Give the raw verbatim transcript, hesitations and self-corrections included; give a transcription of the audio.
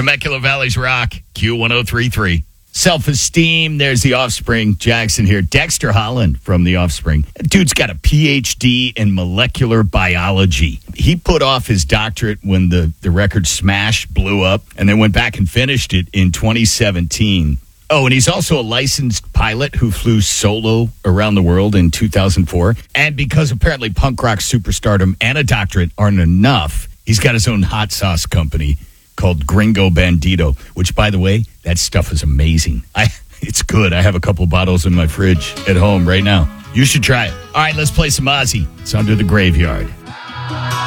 Temecula Valley's Rock, Q ten thirty-three. Self-esteem, there's the Offspring. Jackson here. Dexter Holland from the Offspring. That dude's got a P H D in molecular biology. He put off his doctorate when the, the record Smash blew up and then went back and finished it in twenty seventeen. Oh, and he's also a licensed pilot who flew solo around the world in two thousand four. And because apparently punk rock superstardom and a doctorate aren't enough, he's got his own hot sauce company called Gringo Bandito, which, by the way, that stuff is amazing. I, it's good. I have a couple bottles in my fridge at home right now. You should try it. All right, let's play some Ozzy. It's Under the Graveyard.